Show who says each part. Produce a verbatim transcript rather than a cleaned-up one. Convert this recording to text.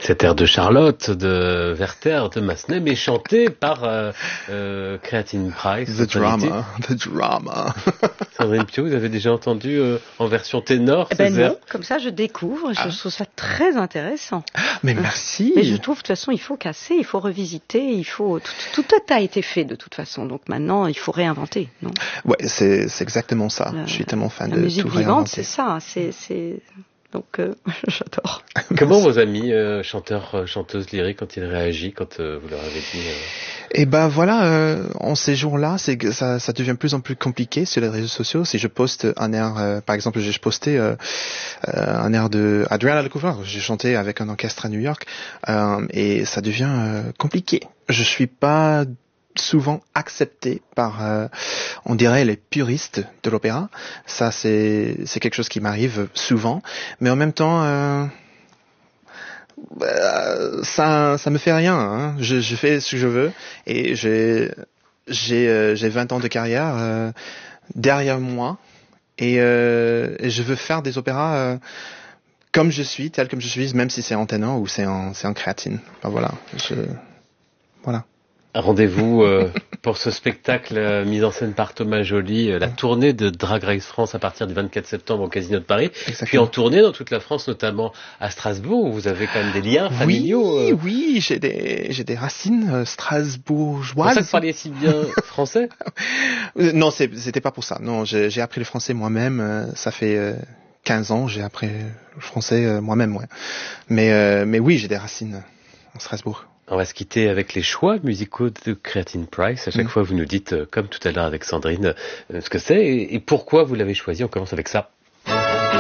Speaker 1: Cet air de Charlotte, de Werther, de Massenet, mais chanté par euh, euh, Creatine Price.
Speaker 2: The drama, the drama.
Speaker 1: Sandrine Piau, vous avez déjà entendu euh, en version ténor
Speaker 3: eh ben
Speaker 1: ces airs?
Speaker 3: Non, comme ça je découvre, je
Speaker 2: ah.
Speaker 3: trouve ça très intéressant.
Speaker 2: Mais merci.
Speaker 3: Mais je trouve de toute façon il faut casser, il faut revisiter, il faut tout, tout a été fait de toute façon, donc maintenant il faut réinventer, non?
Speaker 2: Ouais, c'est c'est exactement ça.
Speaker 3: La,
Speaker 2: je suis tellement fan
Speaker 3: la
Speaker 2: de
Speaker 3: musique
Speaker 2: tout
Speaker 3: vivante,
Speaker 2: réinventer.
Speaker 3: c'est ça, c'est c'est donc euh, j'adore.
Speaker 1: Comment vos amis euh, chanteurs, euh, chanteuses lyriques, quand ils réagissent, quand euh, vous leur avez dit euh...
Speaker 2: Et ben voilà, euh, en ces jours-là, c'est que ça, ça devient de plus en plus compliqué sur les réseaux sociaux. Si je poste un air, euh, par exemple, j'ai posté euh, euh, un air de Adriana Lecouvreur, j'ai chanté avec un orchestre à New York, euh, et ça devient euh, compliqué. Je suis pas souvent accepté par, euh, on dirait, les puristes de l'opéra. Ça, c'est c'est quelque chose qui m'arrive souvent, mais en même temps. Euh, Euh, ça ça me fait rien, hein. je, je fais ce que je veux et j'ai j'ai euh, j'ai vingt ans de carrière euh, derrière moi et, euh, et je veux faire des opéras euh, comme je suis, tel comme je suis, même si c'est en ténor ou c'est en c'est en créatine. Enfin, voilà, je, voilà.
Speaker 1: Rendez-vous euh, pour ce spectacle euh, mis en scène par Thomas Joly, euh, la tournée de Drag Race France à partir du vingt-quatre septembre au Casino de Paris,
Speaker 2: Exactement.
Speaker 1: Puis en tournée dans toute la France, notamment à Strasbourg, où vous avez quand même des liens familiaux.
Speaker 2: Oui,
Speaker 1: euh.
Speaker 2: oui, j'ai des j'ai des racines euh, strasbourgeoises.
Speaker 1: C'est pour ça que vous parliez si bien français.
Speaker 2: euh, Non, c'est, c'était pas pour ça. Non, j'ai, j'ai appris le français moi-même. Euh, ça fait euh, quinze ans, j'ai appris le français euh, moi-même, ouais. Mais euh, mais oui, j'ai des racines en Strasbourg.
Speaker 1: On va se quitter avec les choix musicaux de Creatine Price. À chaque mmh. fois, vous nous dites, euh, comme tout à l'heure avec Sandrine, euh, ce que c'est et, et pourquoi vous l'avez choisi. On commence avec ça.